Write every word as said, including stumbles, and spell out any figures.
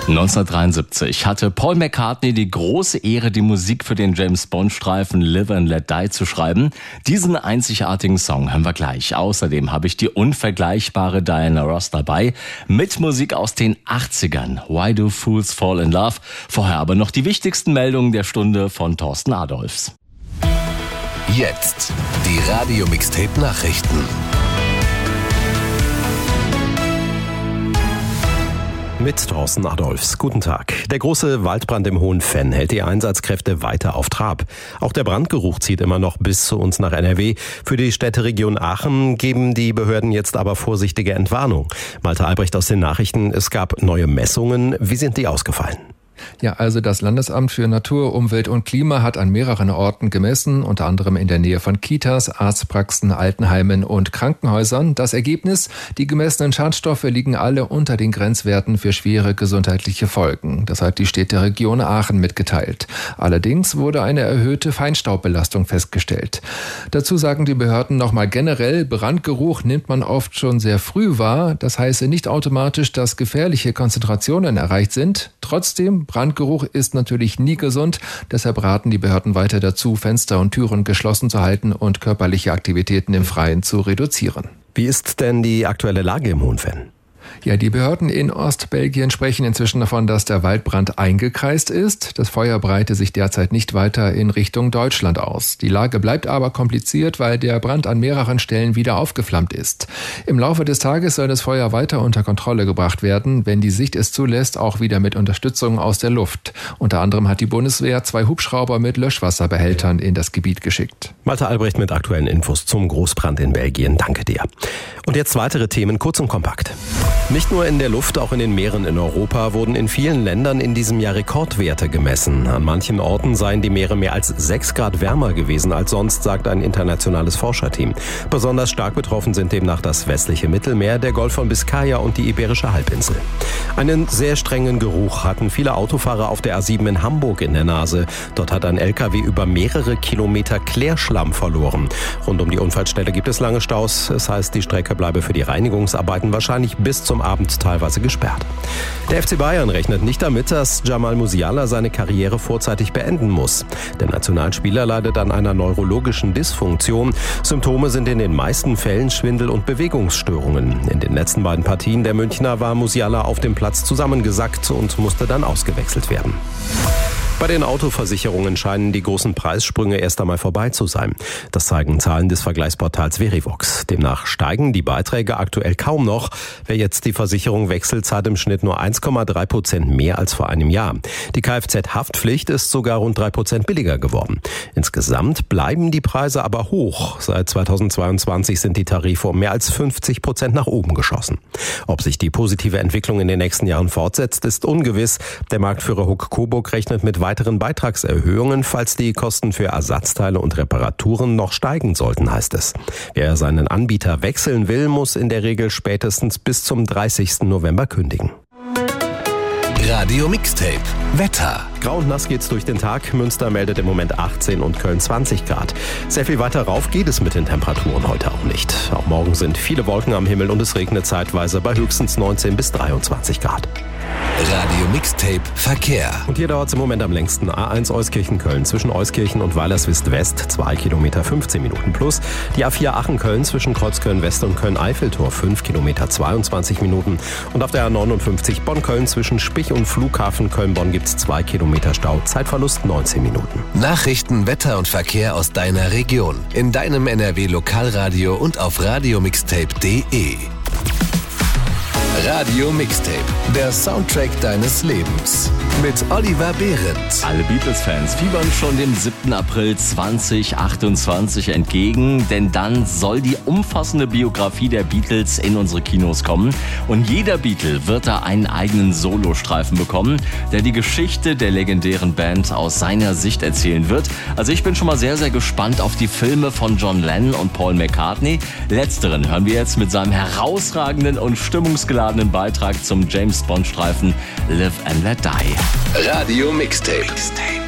neunzehnhundertdreiundsiebzig hatte Paul McCartney die große Ehre, die Musik für den James-Bond-Streifen Live and Let Die zu schreiben. Diesen einzigartigen Song hören wir gleich. Außerdem habe ich die unvergleichbare Diana Ross dabei mit Musik aus den achtzigern. Why Do Fools Fall in Love? Vorher aber noch die wichtigsten Meldungen der Stunde von Thorsten Adolphs. Jetzt die Radio-Mixtape-Nachrichten. Mit Thorsten Adolphs. Guten Tag. Der große Waldbrand im Hohenfenn hält die Einsatzkräfte weiter auf Trab. Auch der Brandgeruch zieht immer noch bis zu uns nach N R W. Für die Städteregion Aachen geben die Behörden jetzt aber vorsichtige Entwarnung. Malte Albrecht aus den Nachrichten. Es gab neue Messungen. Wie sind die ausgefallen? Ja, also das Landesamt für Natur, Umwelt und Klima hat an mehreren Orten gemessen, unter anderem in der Nähe von Kitas, Arztpraxen, Altenheimen und Krankenhäusern. Das Ergebnis: Die gemessenen Schadstoffe liegen alle unter den Grenzwerten für schwere gesundheitliche Folgen. Das hat die Städteregion Aachen mitgeteilt. Allerdings wurde eine erhöhte Feinstaubbelastung festgestellt. Dazu sagen die Behörden nochmal generell, Brandgeruch nimmt man oft schon sehr früh wahr. Das heiße nicht automatisch, dass gefährliche Konzentrationen erreicht sind. Trotzdem, Brandgeruch ist natürlich nie gesund. Deshalb raten die Behörden weiter dazu, Fenster und Türen geschlossen zu halten und körperliche Aktivitäten im Freien zu reduzieren. Wie ist denn die aktuelle Lage im Hohenfenn? Ja, die Behörden in Ostbelgien sprechen inzwischen davon, dass der Waldbrand eingekreist ist. Das Feuer breite sich derzeit nicht weiter in Richtung Deutschland aus. Die Lage bleibt aber kompliziert, weil der Brand an mehreren Stellen wieder aufgeflammt ist. Im Laufe des Tages soll das Feuer weiter unter Kontrolle gebracht werden, wenn die Sicht es zulässt, auch wieder mit Unterstützung aus der Luft. Unter anderem hat die Bundeswehr zwei Hubschrauber mit Löschwasserbehältern in das Gebiet geschickt. Malte Albrecht mit aktuellen Infos zum Großbrand in Belgien. Danke dir. Und jetzt weitere Themen, kurz und kompakt. Nicht nur in der Luft, auch in den Meeren in Europa wurden in vielen Ländern in diesem Jahr Rekordwerte gemessen. An manchen Orten seien die Meere mehr als sechs Grad wärmer gewesen als sonst, sagt ein internationales Forscherteam. Besonders stark betroffen sind demnach das westliche Mittelmeer, der Golf von Biskaya und die Iberische Halbinsel. Einen sehr strengen Geruch hatten viele Autofahrer auf der A sieben in Hamburg in der Nase. Dort hat ein L K W über mehrere Kilometer Klärschlamm verloren. Rund um die Unfallstelle gibt es lange Staus. Es heißt, die Strecke bleibe für die Reinigungsarbeiten wahrscheinlich bis zum Abend teilweise gesperrt. Der F C Bayern rechnet nicht damit, dass Jamal Musiala seine Karriere vorzeitig beenden muss. Der Nationalspieler leidet an einer neurologischen Dysfunktion. Symptome sind in den meisten Fällen Schwindel und Bewegungsstörungen. In den letzten beiden Partien der Münchner war Musiala auf dem Platz zusammengesackt und musste dann ausgewechselt werden. Bei den Autoversicherungen scheinen die großen Preissprünge erst einmal vorbei zu sein. Das zeigen Zahlen des Vergleichsportals Verivox. Demnach steigen die Beiträge aktuell kaum noch. Wer jetzt die Versicherung wechselt, zahlt im Schnitt nur eins Komma drei Prozent mehr als vor einem Jahr. Die Kfz-Haftpflicht ist sogar rund drei Prozent billiger geworden. Insgesamt bleiben die Preise aber hoch. Seit zweitausendzweiundzwanzig sind die Tarife um mehr als fünfzig Prozent nach oben geschossen. Ob sich die positive Entwicklung in den nächsten Jahren fortsetzt, ist ungewiss. Der Marktführer Huck Coburg rechnet mit weiteren Beitragserhöhungen, falls die Kosten für Ersatzteile und Reparaturen noch steigen sollten, heißt es. Wer seinen Anbieter wechseln will, muss in der Regel spätestens bis zum dreißigsten November kündigen. Radio Mixtape Wetter. Grau und nass geht's durch den Tag. Münster meldet im Moment achtzehn und Köln zwanzig Grad. Sehr viel weiter rauf geht es mit den Temperaturen heute auch nicht. Auch morgen sind viele Wolken am Himmel und es regnet zeitweise bei höchstens neunzehn bis dreiundzwanzig Grad. Radio Mixtape Verkehr. Und hier dauert es im Moment am längsten. A eins Euskirchen-Köln zwischen Euskirchen und Weilerswist-West, zwei Kilometer fünfzehn Minuten plus. Die A vier Aachen-Köln zwischen Kreuzköln-West und Köln-Eiffeltor, fünf Kilometer zweiundzwanzig Minuten. Und auf der A neunundfünfzig Bonn-Köln zwischen Spich und Flughafen Köln-Bonn gibt es zwei Kilometer Stau, Zeitverlust neunzehn Minuten. Nachrichten, Wetter und Verkehr aus deiner Region. In deinem N R W Lokalradio und auf radiomixtape punkt de. Radio Mixtape, der Soundtrack deines Lebens. Mit Oliver Behrendt. Alle Beatles-Fans fiebern schon dem siebten April zweitausendachtundzwanzig entgegen, denn dann soll die umfassende Biografie der Beatles in unsere Kinos kommen. Und jeder Beatle wird da einen eigenen Solostreifen bekommen, der die Geschichte der legendären Band aus seiner Sicht erzählen wird. Also ich bin schon mal sehr, sehr gespannt auf die Filme von John Lennon und Paul McCartney. Letzteren hören wir jetzt mit seinem herausragenden und stimmungsgeladenen Beitrag zum James-Bond-Streifen Live and Let Die. Radio Mixtape. Mixtape.